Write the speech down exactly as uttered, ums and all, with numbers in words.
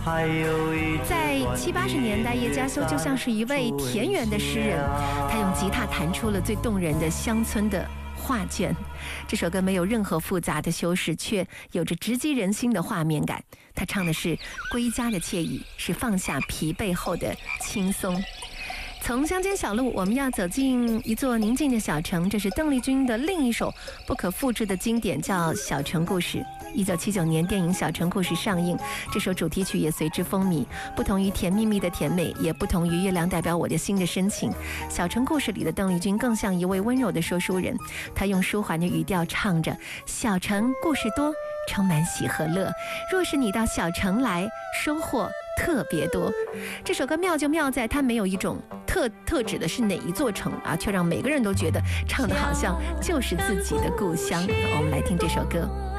在七八十年代，叶嘉修就像是一位田园的诗人，他用吉他弹出了最动人的乡村的画卷。这首歌没有任何复杂的修饰，却有着直击人心的画面感。他唱的是归家的惬意，是放下疲惫后的轻松。从乡间小路，我们要走进一座宁静的小城，这是邓丽君的另一首不可复制的经典，叫《小城故事》。一九七九年，电影《小城故事》上映，这首主题曲也随之风靡。不同于甜蜜蜜的甜美，也不同于月亮代表我的心的深情，《小城故事》里的邓丽君更像一位温柔的说书人，她用舒缓的语调唱着：小城故事多，充满喜和乐，若是你到小城来，收获特别多。这首歌妙就妙在它没有一种特特指的是哪一座城啊，却让每个人都觉得唱的好像就是自己的故乡。我们来听这首歌。